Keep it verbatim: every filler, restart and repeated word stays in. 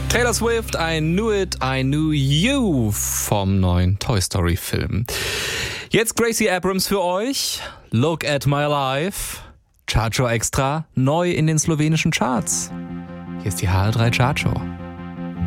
Taylor Swift, I Knew It, I Knew You vom neuen Toy Story Film. Jetzt Gracie Abrams für euch. Look at My Life. Chartshow Extra, neu in den slowenischen Charts. Hier ist die H L drei Chartshow.